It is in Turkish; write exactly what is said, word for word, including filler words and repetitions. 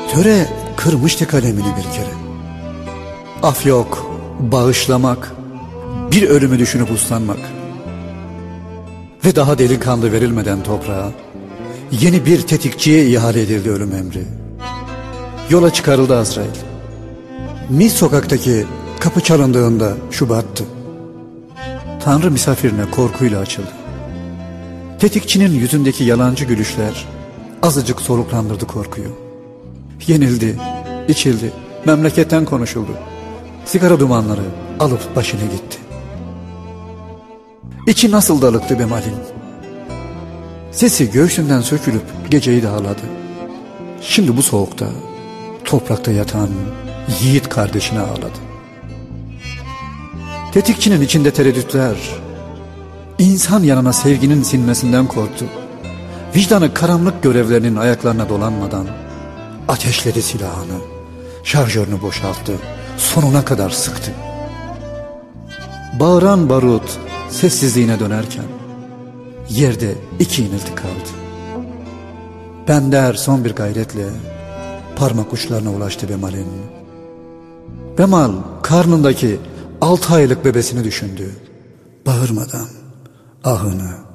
Töre kırmıştı kalemini bir kere. Af yok, bağışlamak, bir ölümü düşünüp uslanmak. Ve daha delikanlı verilmeden toprağa, yeni bir tetikçiye ihale edildi ölüm emri. Yola çıkarıldı Azrail. Mis sokaktaki kapı çalındığında Şubat'tı. Tanrı misafirine korkuyla açıldı. Tetikçinin yüzündeki yalancı gülüşler azıcık soluklandırdı korkuyu. Yenildi, içildi, memleketten konuşuldu. Sigara dumanları alıp başına gitti. İçi nasıl dalıktı Bemal'in. Sesi göğsünden sökülüp geceyi dağladı. Şimdi bu soğukta, toprakta yatan yiğit kardeşine ağladı. Tetikçinin içinde tereddütler, insan yanına sevginin sinmesinden korktu. Vicdanı karanlık görevlerinin ayaklarına dolanmadan ateşledi silahını, şarjörünü boşalttı, sonuna kadar sıktı. Bağıran barut sessizliğine dönerken yerde iki inilti kaldı. Bender son bir gayretle parmak uçlarına ulaştı Bemal'in. Bemal karnındaki altı aylık bebesini düşündü. Bağırmadan ahını